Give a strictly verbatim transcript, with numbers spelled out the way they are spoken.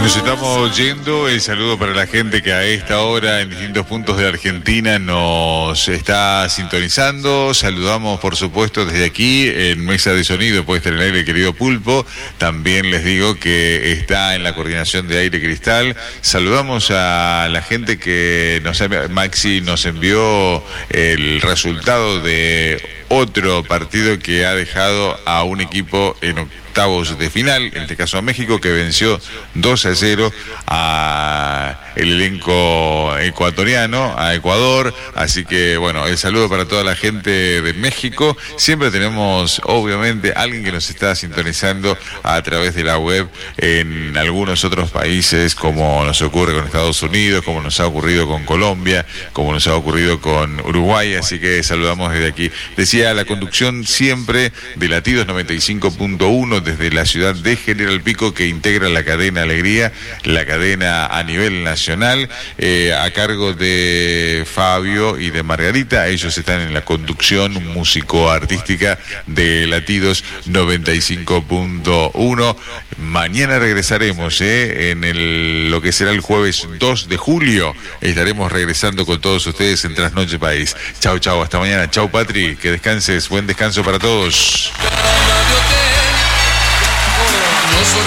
Nos estamos yendo. El saludo para la gente que a esta hora en distintos puntos de Argentina nos está sintonizando. Saludamos, por supuesto, desde aquí en Mesa de Sonido, puesta en el aire, el querido Pulpo. También les digo que está en la coordinación de Aire Cristal. Saludamos a la gente que nos Maxi nos envió el resultado de otro partido que ha dejado a un equipo en octavos de final, en este caso a México, que venció dos a cero a el elenco ecuatoriano, a Ecuador. Así que bueno, el saludo para toda la gente de México. Siempre tenemos obviamente alguien que nos está sintonizando a través de la web en algunos otros países, como nos ocurre con Estados Unidos, como nos ha ocurrido con Colombia, como nos ha ocurrido con Uruguay. Así que saludamos desde aquí. Decía la conducción siempre de Latidos noventa y cinco punto uno desde la ciudad de General Pico, que integra la cadena Alegría, la cadena a nivel nacional, eh, a cargo de Fabio y de Margarita. Ellos están en la conducción músico-artística de Latidos noventa y cinco punto uno. Mañana regresaremos, eh, en el, lo que será el jueves dos de julio. Estaremos regresando con todos ustedes en Trasnoche País. Chau, chau, hasta mañana. Chau, Patri, que descanses. Buen descanso para todos.